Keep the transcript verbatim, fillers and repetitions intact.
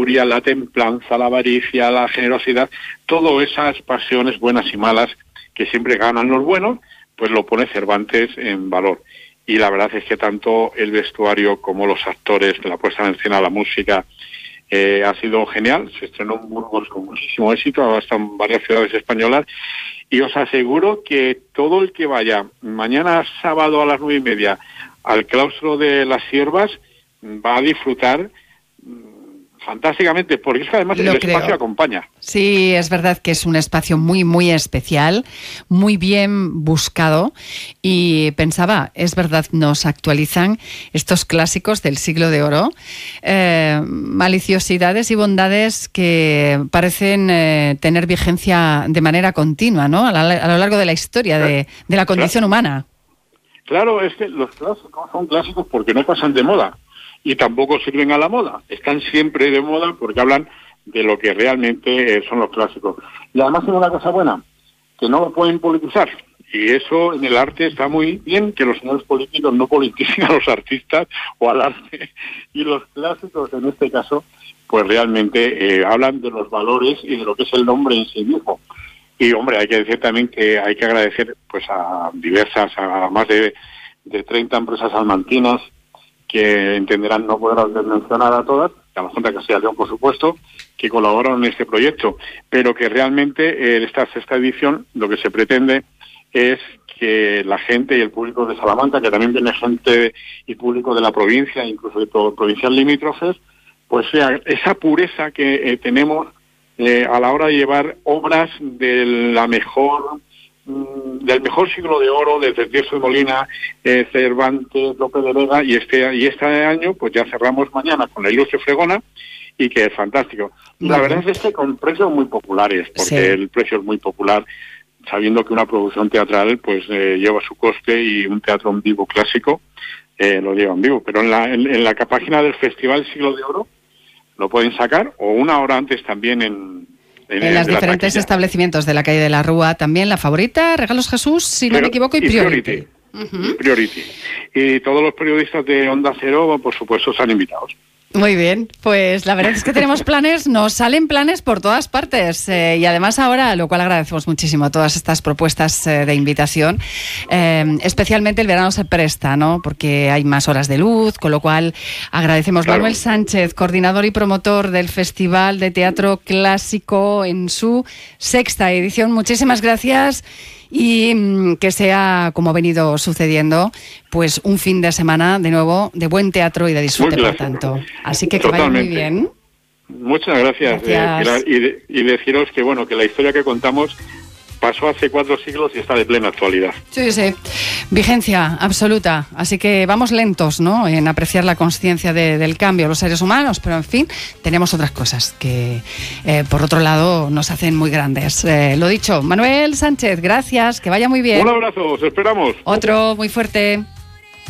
sabiduría, la templanza, la avaricia, la generosidad, todas esas pasiones buenas y malas que siempre ganan los buenos, pues lo pone Cervantes en valor. Y la verdad es que tanto el vestuario como los actores, la puesta en escena, la música, eh, ha sido genial. Se estrenó en Burgos con muchísimo éxito, ahora están en varias ciudades españolas, y os aseguro que todo el que vaya mañana sábado a las nueve y media al claustro de las Siervas va a disfrutar fantásticamente, porque es que además Lo el creo. espacio acompaña. Sí, es verdad que es un espacio muy, muy especial, muy bien buscado, y pensaba, es verdad, nos actualizan estos clásicos del siglo de oro, eh, maliciosidades y bondades que parecen eh, tener vigencia de manera continua, ¿no? A, la, a lo largo de la historia de, de la condición humana. Claro, es que los clásicos son clásicos porque no pasan de moda. Y tampoco sirven a la moda, están siempre de moda porque hablan de lo que realmente eh, son los clásicos. Y además tiene una cosa buena, que no lo pueden politizar, y eso en el arte está muy bien, que los señores políticos no politicen a los artistas o al arte, y los clásicos en este caso, pues realmente eh, hablan de los valores y de lo que es el nombre en sí mismo. Y hombre, hay que decir también que hay que agradecer pues a diversas, a más de, de treinta empresas salmantinas, que entenderán no poder mencionar a todas, a la Junta de Castilla y León, por supuesto, que colaboraron en este proyecto, pero que realmente eh, esta sexta edición lo que se pretende es que la gente y el público de Salamanca, que también viene gente y público de la provincia, incluso de todo provincial limítrofes, pues sea esa pureza que eh, tenemos eh, a la hora de llevar obras de la mejor... del mejor siglo de oro, desde Tirso de Molina, eh, Cervantes, Lope de Vega, y este y este año pues ya cerramos mañana con la Ilustre Fregona, y que es fantástico. Muy la verdad bien. Es que con precios muy populares, porque sí. El precio es muy popular, sabiendo que una producción teatral pues eh, lleva su coste, y un teatro en vivo clásico eh, lo lleva en vivo, pero en la, en, en la página del Festival Siglo de Oro lo pueden sacar, o una hora antes también en En, en las diferentes establecimientos de la calle de la Rúa, también La Favorita, Regalos Jesús, si Pero, no me equivoco, y, y Priority. Priority. Uh-huh. Priority. Y todos los periodistas de Onda Cero, por supuesto, están invitados. Muy bien, pues la verdad es que tenemos planes, nos salen planes por todas partes, eh, y además ahora, lo cual agradecemos muchísimo, todas estas propuestas eh, de invitación, eh, especialmente el verano se presta, ¿no? Porque hay más horas de luz, con lo cual agradecemos. Claro. Manuel Sánchez, coordinador y promotor del Festival de Teatro Clásico en su sexta edición, muchísimas gracias. Y mmm, que sea, como ha venido sucediendo, pues un fin de semana de nuevo de buen teatro y de disfrute, por tanto. Así que que vaya muy bien. Muchas gracias, gracias. Eh, Pilar, y, de, y deciros que bueno, que la historia que contamos pasó hace cuatro siglos y está de plena actualidad. Sí, sí, vigencia absoluta. Así que vamos lentos, ¿no?, en apreciar la conciencia de, del cambio los seres humanos, pero en fin, tenemos otras cosas que, eh, por otro lado, nos hacen muy grandes. Eh, lo dicho, Manuel Sánchez, gracias, que vaya muy bien. Un abrazo, os esperamos. Otro muy fuerte.